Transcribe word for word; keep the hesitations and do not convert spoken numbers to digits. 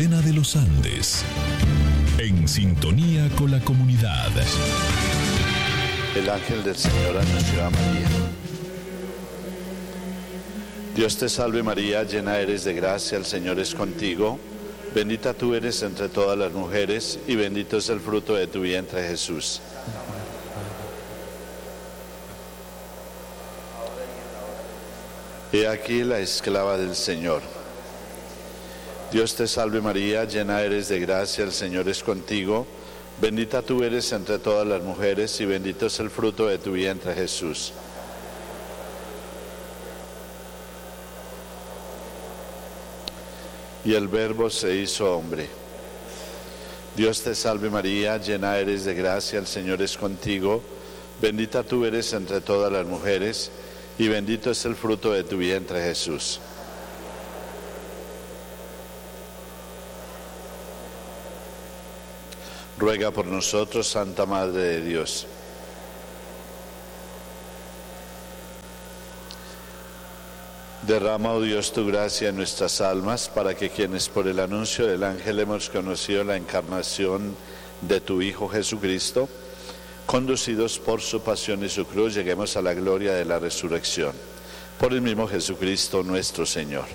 Cadena de los Andes. En sintonía con la comunidad. El ángel del Señor anunció a María. Dios te salve María, llena eres de gracia, el Señor es contigo. Bendita tú eres entre todas las mujeres y bendito es el fruto de tu vientre Jesús. He aquí la esclava del Señor. Dios te salve María, llena eres de gracia, el Señor es contigo. Bendita tú eres entre todas las mujeres y bendito es el fruto de tu vientre Jesús. Y el Verbo se hizo hombre. Dios te salve María, llena eres de gracia, el Señor es contigo. Bendita tú eres entre todas las mujeres y bendito es el fruto de tu vientre Jesús. Ruega por nosotros, Santa Madre de Dios. Derrama, oh Dios, tu gracia en nuestras almas, para que quienes por el anuncio del ángel hemos conocido la encarnación de tu Hijo Jesucristo, conducidos por su pasión y su cruz, lleguemos a la gloria de la resurrección. Por el mismo Jesucristo nuestro Señor.